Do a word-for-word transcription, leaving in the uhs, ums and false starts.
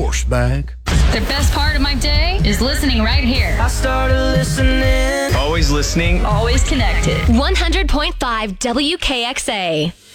douchebag. The best part of my day is listening right here. I started listening. Always listening. Always connected. one hundred point five W K X A.